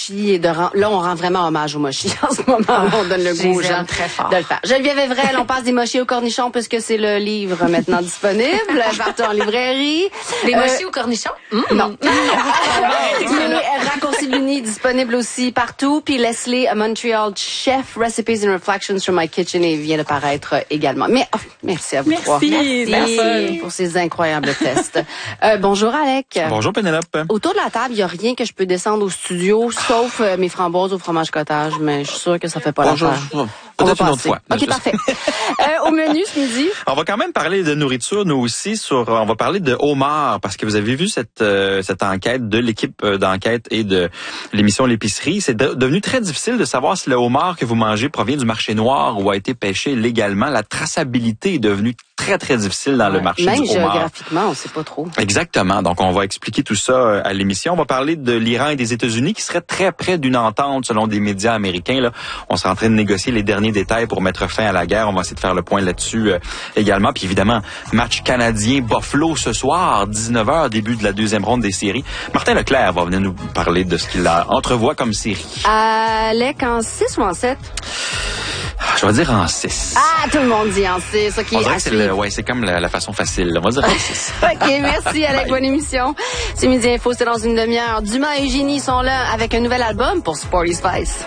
mochi et là, on rend vraiment hommage au mochi en ce moment. On donne le goût aux gens de le faire. Geneviève Evrel, on passe des mochis aux cornichons puisque c'est le livre maintenant disponible partout en librairie. Des mochis aux cornichons? Non. Raccourci Luni disponible aussi partout. Puis Leslie, a Montreal Chef, Recipes and Reflections from My Kitchen, et vient de paraître également. Mais merci à vous trois. Merci pour ces incroyables tests. Bonjour Alec. Bonjour Pénélope. Autour de la table, il n'y a rien que je peux descendre au studio, sauf mes framboises au fromage cottage, mais je suis sûre que ça fait pas l'affaire. Peut-être une autre fois. OK, parfait. Au menu ce midi. On va quand même parler de nourriture, nous aussi, on va parler de homard, parce que vous avez vu cette enquête de l'équipe d'enquête et de l'émission L'épicerie. C'est devenu très difficile de savoir si le homard que vous mangez provient du marché noir ou a été pêché légalement. La traçabilité est devenue très, très difficile dans le marché du homard. Même géographiquement, on sait pas trop. Exactement. Donc, on va expliquer tout ça à l'émission. On va parler de l'Iran et des États-Unis qui seraient très près d'une entente selon des médias américains. Là, on serait en train de négocier les derniers détails pour mettre fin à la guerre. On va essayer de faire le point là-dessus également. Puis évidemment, match canadien-Buffalo ce soir, 19h, début de la deuxième ronde des séries. Martin Leclerc va venir nous parler de ce qu'il entrevoit comme série. Alec, en 6 ou en 7? Je vais dire en 6. Ah, tout le monde dit en 6. OK. On dirait que c'est comme la façon facile. On va dire en 6. OK, merci Alec, bonne émission. C'est Midi Info, c'est dans une demi-heure. Dumas et Eugénie sont là avec un nouvel album pour Sporty Spice.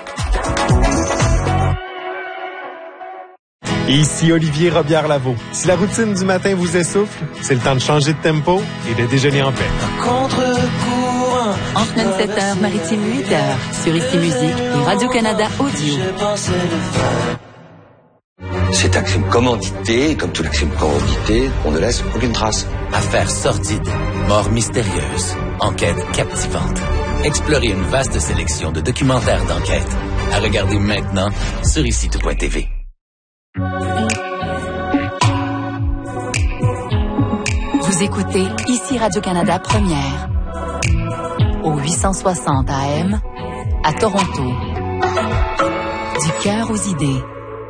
Ici Olivier Robillard-Lavaux. Si la routine du matin vous essouffle, c'est le temps de changer de tempo et de déjeuner en paix. Contre-courant. En semaine 7h, maritime 8h, sur Ici Musique et Radio-Canada Audio. C'est un crime commandité, comme tout crime commandité, on ne laisse aucune trace. Affaires sordides, mort mystérieuse, enquête captivante. Explorez une vaste sélection de documentaires d'enquête. À regarder maintenant sur ici.tv. Vous écoutez Ici Radio-Canada Première, au 860 AM, à Toronto. Du cœur aux idées.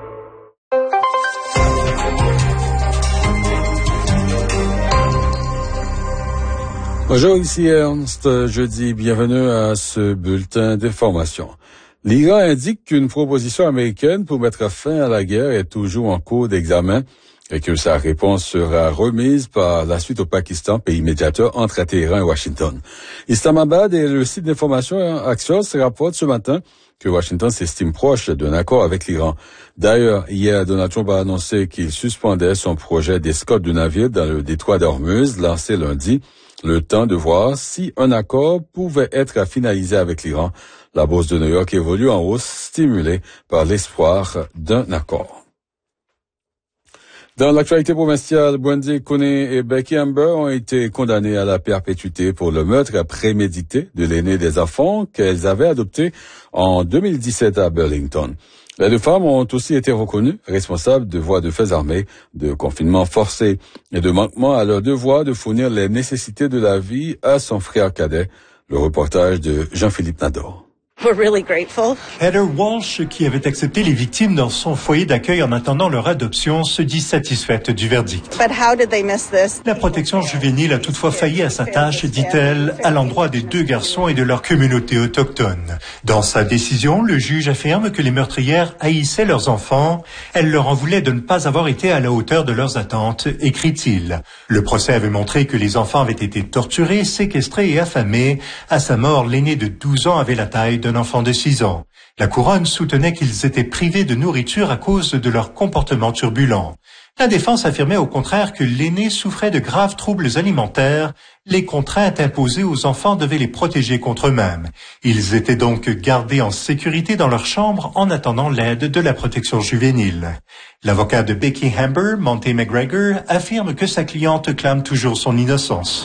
Bonjour, ici Ernst. Jeudi, bienvenue à ce bulletin d'information. L'Iran indique qu'une proposition américaine pour mettre fin à la guerre est toujours en cours d'examen et que sa réponse sera remise par la suite au Pakistan, pays médiateur entre Téhéran et Washington. Islamabad et le site d'information Axios rapportent ce matin que Washington s'estime proche d'un accord avec l'Iran. D'ailleurs, hier, Donald Trump a annoncé qu'il suspendait son projet d'escorte de navires dans le détroit d'Ormuz, lancé lundi, le temps de voir si un accord pouvait être finalisé avec l'Iran. La bourse de New York évolue en hausse, stimulée par l'espoir d'un accord. Dans l'actualité provinciale, Brandy Cooney et Becky Amber ont été condamnées à la perpétuité pour le meurtre prémédité de l'aîné des enfants qu'elles avaient adopté en 2017 à Burlington. Les deux femmes ont aussi été reconnues responsables de voies de faits armés, de confinement forcé et de manquement à leur devoir de fournir les nécessités de la vie à son frère cadet. Le reportage de Jean-Philippe Nadeau. We're really grateful. Heather Walsh, qui avait accepté les victimes dans son foyer d'accueil en attendant leur adoption, se dit satisfaite du verdict. But how did they miss this? La protection juvénile a toutefois failli à sa tâche, dit-elle, à l'endroit des deux garçons et de leur communauté autochtone. Dans sa décision, le juge affirme que les meurtrières haïssaient leurs enfants. Elle leur en voulait de ne pas avoir été à la hauteur de leurs attentes, écrit-il. Le procès avait montré que les enfants avaient été torturés, séquestrés et affamés. À sa mort, l'aîné de 12 ans avait la taille d'un enfant de 6 ans. La couronne soutenait qu'ils étaient privés de nourriture à cause de leur comportement turbulent. La défense affirmait au contraire que l'aîné souffrait de graves troubles alimentaires. Les contraintes imposées aux enfants devaient les protéger contre eux-mêmes. Ils étaient donc gardés en sécurité dans leur chambre en attendant l'aide de la protection juvénile. L'avocat de Becky Amber, Monty McGregor, affirme que sa cliente clame toujours son innocence.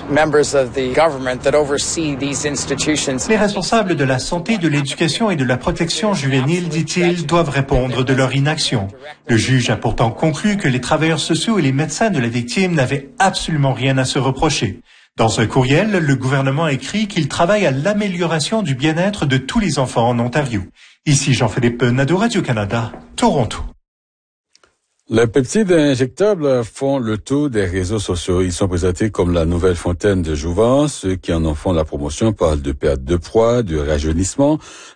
Les responsables de la santé, de l'éducation et de la protection juvénile, dit-il, doivent répondre de leur inaction. Le juge a pourtant conclu que les travailleurs sociaux et les médecins de la victime n'avaient absolument rien à se reprocher. Dans un courriel, le gouvernement a écrit qu'il travaille à l'amélioration du bien-être de tous les enfants en Ontario. Ici Jean-Philippe Nadeau, Radio-Canada, Toronto. Les peptides injectables font le tour des réseaux sociaux. Ils sont présentés comme la nouvelle fontaine de jouvence. Ceux qui en font la promotion parlent de perte de poids, de rajeunissement,